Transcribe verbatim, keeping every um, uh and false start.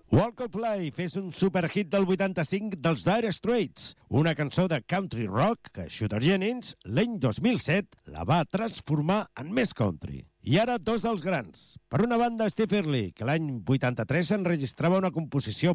Walk of Life és un superhit del vuitanta-cinc dels Dire Straits, una cançó de country rock que Shooter Jennings, l'any dos mil set, la va transformar en més country. I ara dos dels grans. Per una banda, Steve Earle, que l'any vuitanta-tres enregistrava una composició